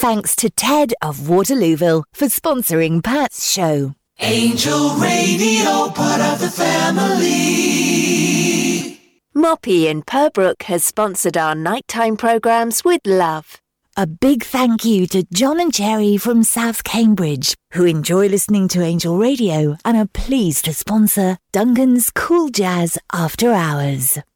thanks to Ted of Waterlooville for sponsoring Pat's show. Angel Radio, part of the family. Moppy in Purbrook has sponsored our nighttime programmes with love. A big thank you to John and Jerry from South Cambridge, who enjoy listening to Angel Radio and are pleased to sponsor Duncan's Cool Jazz After Hours.